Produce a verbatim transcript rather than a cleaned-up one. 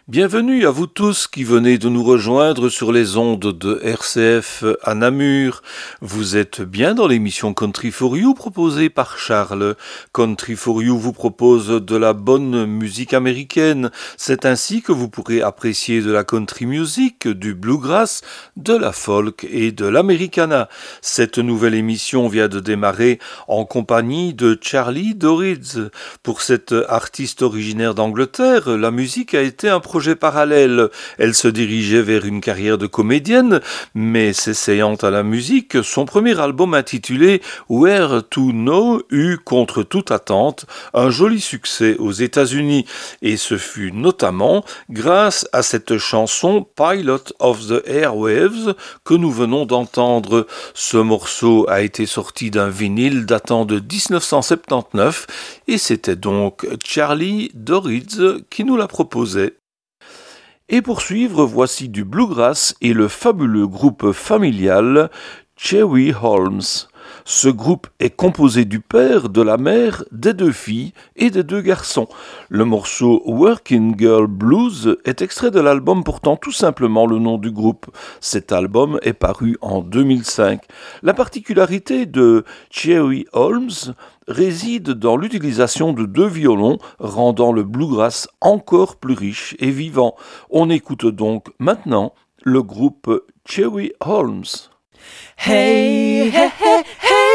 Bienvenue à vous tous qui venez de nous rejoindre sur les ondes de R C F à Namur. Vous êtes bien dans l'émission Country for You proposée par Charles. Country for You vous propose de la bonne musique américaine. C'est ainsi que vous pourrez apprécier de la country music, du bluegrass, de la folk et de l'americana. Cette nouvelle émission vient de démarrer en compagnie de Charlie Dorids. Pour cette artiste originaire d'Angleterre, la musique a été un projet parallèle. Elle se dirigeait vers une carrière de comédienne, mais s'essayant à la musique, son premier album intitulé Where to Know eut, contre toute attente, un joli succès aux États-Unis, et ce fut notamment grâce à cette chanson Pilot of the Airwaves que nous venons d'entendre. Ce morceau a été sorti d'un vinyle datant de dix-neuf cent soixante-dix-neuf et c'était donc Charlie Dorids qui nous la proposait. Et pour suivre, voici du bluegrass et le fabuleux groupe familial Cherry Holmes. Ce groupe est composé du père, de la mère, des deux filles et des deux garçons. Le morceau Working Girl Blues est extrait de l'album portant tout simplement le nom du groupe. Cet album est paru en deux mille cinq. La particularité de Cherry Holmes réside dans l'utilisation de deux violons, rendant le bluegrass encore plus riche et vivant. On écoute donc maintenant le groupe Cherry Holmes. Hey, hey, hey, hey.